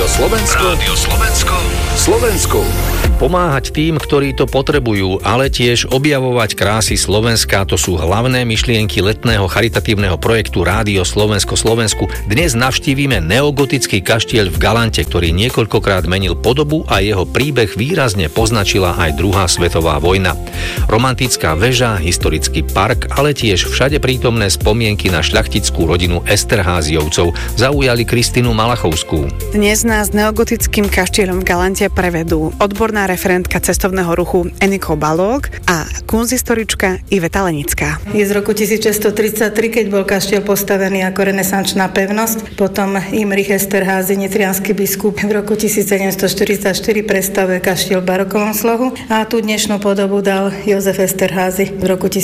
Slovensko. Rádio Slovensko. Slovensku. Pomáhať tým, ktorí to potrebujú, ale tiež objavovať krásy Slovenska, to sú hlavné myšlienky letného charitatívneho projektu Rádio Slovensko Slovensku. Dnes navštívime neogotický kaštieľ v Galante, ktorý niekoľkokrát menil podobu a jeho príbeh výrazne poznačila aj druhá svetová vojna. Romantická väža, historický park, ale tiež všade prítomné spomienky na šľachtickú rodinu Esterházyovcov zaujali Kristínu Malachovskú. Dnes nás neogotickým kaštieľom v Galante prevedú odborná referentka cestovného ruchu Eniko Balóg a kunsthistorička Iveta Lenická. Je z roku 1633, keď bol kaštieľ postavený ako renesančná pevnosť. Potom Imrich Esterházy, nitriansky biskup, v roku 1744 prestavuje kaštieľ v barokovom slohu a tú dnešnú podobu dal Jozef Esterházy v roku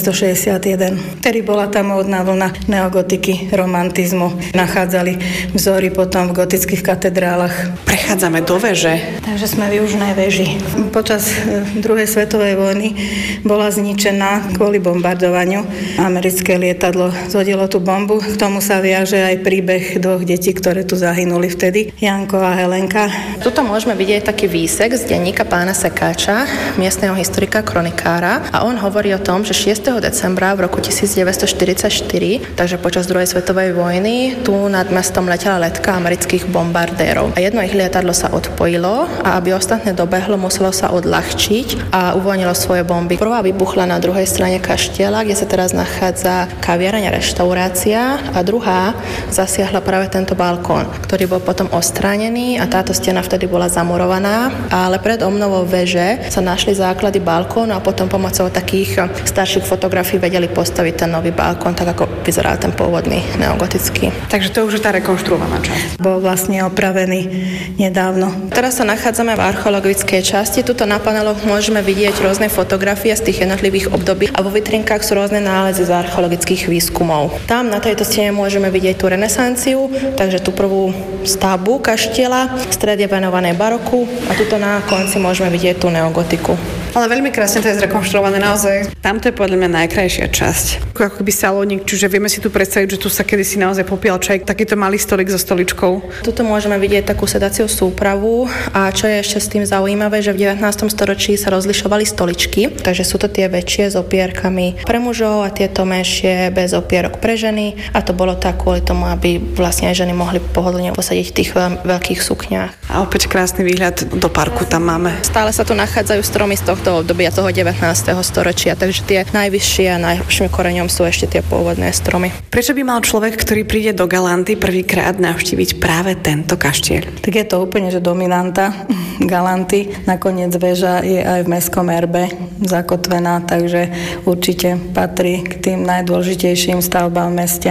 1861. Vtedy bola tam módna vlna neogotiky, romantizmu. Nachádzali vzory potom v gotických katedrálach. Prechádzame do veže. Takže sme v južnej veži. Počas druhej svetovej vojny bola zničená kvôli bombardovaniu. Americké lietadlo zhodilo tú bombu. K tomu sa viaže aj príbeh dvoch detí, ktoré tu zahynuli vtedy, Janko a Helenka. Tuto môžeme vidieť taký výsek z denníka pána Sekáča, miestneho historika, kronikára, a on hovorí o tom, že 6. decembra v roku 1944, takže počas druhej svetovej vojny, tu nad mestom letela letka amerických bombardérov. A jedno ich lietadlo sa odpojilo a aby ostatné dobehlo, muselo sa odľahčiť a uvoľnilo svoje bomby. Prvá vybuchla na druhej strane kaštieľa, kde sa teraz nachádza kaviareň a reštaurácia, a druhá zasiahla práve tento balkón, ktorý bol potom ostránený a táto stena vtedy bola zamurovaná, ale pred obnovou veže sa našli základy balkónu a potom pomocou takých starších fotografií vedeli postaviť ten nový balkón, tak ako vyzeral ten pôvodný neogotický. Takže to už je tá rekonštruovaná časť. Bol vlastne opravený nedávno. Teraz sa nachádzame v archeologickej časti. Tuto na paneloch môžeme vidieť rôzne fotografie z tých jednotlivých období a vo vitrinkách sú rôzne nálezy z archeologických výskumov. Tam na tejto stene môžeme vidieť tú renesanciu, takže tú prvú stavbu kaštieľa, stred je venované baroku a tuto na konci môžeme vidieť tú neogotiku. Ale veľmi krásne to je zrekonštruované naozaj. Tamto je podľa mňa najkrajšia časť. Ako keby salónik, čiže vieme si tu predstaviť, že tu sa kedysi naozaj popíjal čaj, takýto malý stolik so stoličkou. Tuto môžeme vidieť takú sedaciu súpravu a čo je ešte s tým zaujímavé, že v 19. storočí sa rozlišovali stoličky, takže sú to tie väčšie s opierkami pre mužov a tieto menšie bez opierok pre ženy, a to bolo tak kvôli tomu, aby vlastne aj ženy mohli pohodlne posadiť v tých veľkých sukniach. A opäť krásny výhľad do parku tam máme. Stále sa tu nachádzajú stromy z tohto obdobia toho 19. storočia, takže tie najvyššie a najhlbším koreňom sú ešte tie pôvodné stromy. Prečo by mal človek, ktorý príde do Galanty, prvýkrát navštíviť práve tento kaštieľ? Tak je to úplne, že dominanta Galanty. Nakoniec väža je aj v mestskom erbe zakotvená, takže určite patrí k tým najdôležitejším stavbám v meste.